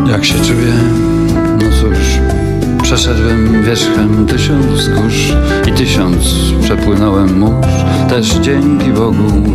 Jak się czuję? No cóż, przeszedłem wierzchem 1000 wzgórz i 1000 przepłynąłem mórz. Też dzięki Bogu